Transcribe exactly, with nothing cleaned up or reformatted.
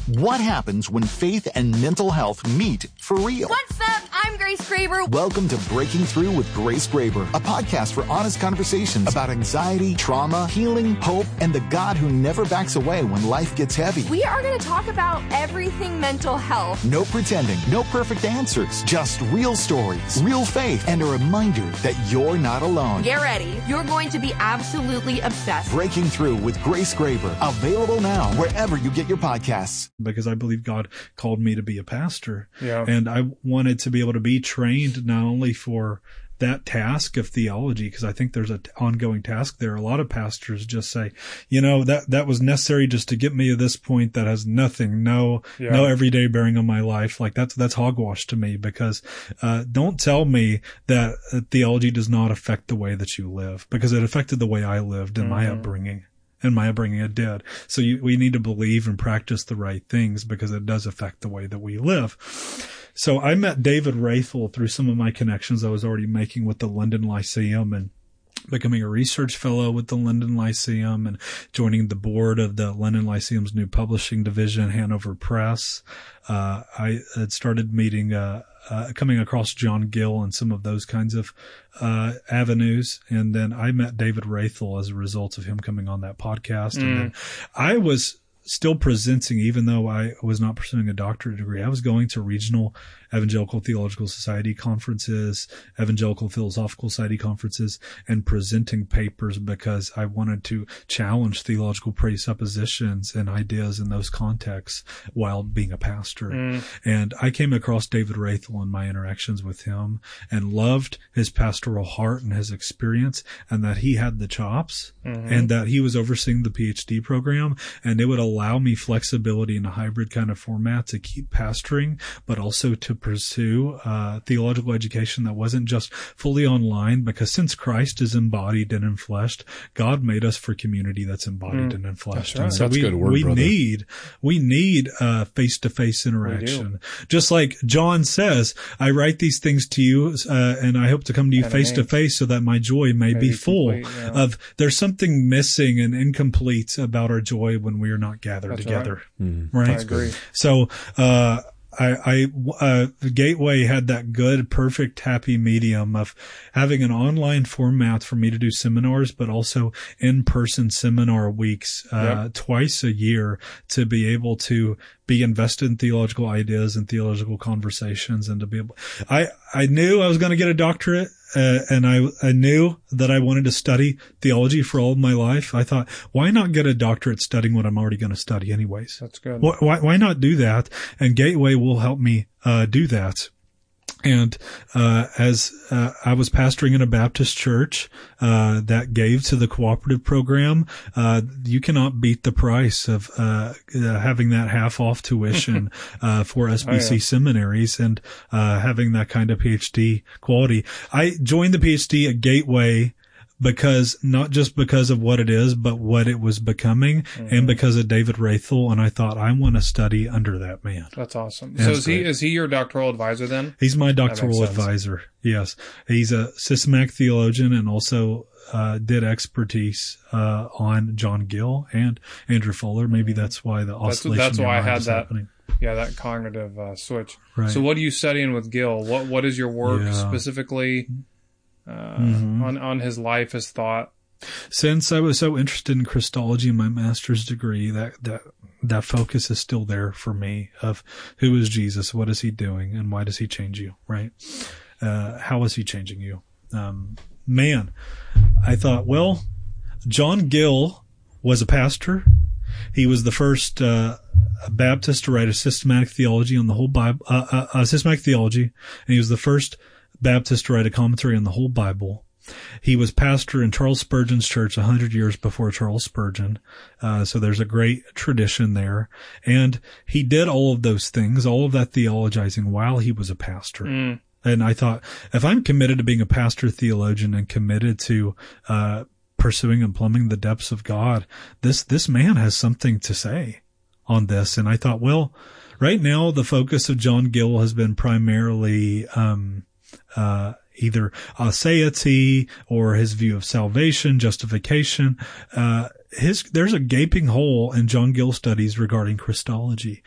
What happens when faith and mental health meet for real? What's up? I'm Grace Graber. Welcome to Breaking Through with Grace Graber, a podcast for honest conversations about anxiety, trauma, healing, hope, and the God who never backs away when life gets heavy. We are going to talk about everything mental health. No pretending, no perfect answers, just real stories, real faith, and a reminder that you're not alone. Get ready. You're going to be absolutely obsessed. Breaking Through with Grace Graber, available now wherever you get your podcasts. Because I believe God called me to be a pastor. Yeah. And I wanted to be able to be trained not only for that task of theology, because I think there's an ongoing task there. A lot of pastors just say, you know, that, that was necessary just to get me to this point that has nothing, no, Yeah. no everyday bearing on my life. Like that's, that's hogwash to me because, uh, don't tell me that uh, theology does not affect the way that you live, because it affected the way I lived in Mm-hmm. my upbringing. And my upbringing, it did. So you, we need to believe and practice the right things because it does affect the way that we live. So I met David Rathel through some of my connections I was already making with the London Lyceum and becoming a research fellow with the London Lyceum and joining the board of the London Lyceum's new publishing division, Hanover Press. Uh, I had started meeting, uh, uh, coming across John Gill and some of those kinds of, uh, avenues. And then I met David Rathel as a result of him coming on that podcast. Mm. And then I was still presenting, even though I was not pursuing a doctorate degree. I was going to regional Evangelical Theological Society conferences, Evangelical Philosophical Society conferences, and presenting papers because I wanted to challenge theological presuppositions and ideas in those contexts while being a pastor. Mm. And I came across David Rathel in my interactions with him and loved his pastoral heart and his experience, and that he had the chops, Mm-hmm. and that he was overseeing the PhD program, and it would allow me flexibility in a hybrid kind of format to keep pastoring, but also to pursue uh, theological education that wasn't just fully online, because since Christ is embodied and enfleshed, God made us for community that's embodied Mm. and enfleshed. That's right. And so That's we, good word, we brother. need, we need uh, face-to-face interaction. Just like John says, I write these things to you, uh, and I hope to come to you And face-to-face so that my joy may, May be be full. complete, yeah. Of there's something missing and incomplete about our joy when we are not gathered That's together. Mm. Right. I agree. So, uh, I, I, uh, Gateway had that good, perfect, happy medium of having an online format for me to do seminars, but also in-person seminar weeks, uh, Yep. twice a year to be able to be invested in theological ideas and theological conversations and to be able, I, I knew I was going to get a doctorate. Uh, and I, I knew that I wanted to study theology for all of my life. I thought, why not get a doctorate studying what I'm already going to study anyways? That's good. Why, why, why not do that? And Gateway will help me, uh, do that. And, uh, as, uh, I was pastoring in a Baptist church, uh, that gave to the cooperative program, uh, you cannot beat the price of, uh, uh having that half off tuition, uh, for S B C Oh, yeah. seminaries and, uh, having that kind of PhD quality. I joined the PhD at Gateway because not just because of what it is, but what it was becoming, Mm-hmm. and because of David Rathel. And I thought, I want to study under that man. That's awesome. Yeah, so that's is he great. is he your doctoral advisor then? He's my makes doctoral sense. advisor. Yes. He's a systematic theologian and also, uh, did expertise, uh, on John Gill and Andrew Fuller. Maybe that's why the Mm-hmm. That's oscillation that's in your why I mind had is that. happening. Yeah, that cognitive uh, switch. Right. So what are you studying with Gil? What what is your work Yeah. specifically uh, Mhm. on on his life, his thought? Since I was so interested in Christology in my master's degree, that, that, that focus is still there for me of who is Jesus? What is he doing? And why does he change you? Right? Uh, how is he changing you? Um, man, I thought, well, John Gill was a pastor. He was the first, uh, Baptist to write a systematic theology on the whole Bible, uh, uh, uh, systematic theology. And he was the first Baptist to write a commentary on the whole Bible. He was pastor in Charles Spurgeon's church a hundred years before Charles Spurgeon. Uh, so there's a great tradition there. And he did all of those things, all of that theologizing while he was a pastor. Mm. And I thought, if I'm committed to being a pastor theologian and committed to, uh, pursuing and plumbing the depths of God, this, this man has something to say on this. And I thought, well, right now the focus of John Gill has been primarily, um, uh, either aseity or his view of salvation, justification. Uh, his, there's a gaping hole in John Gill studies regarding Christology.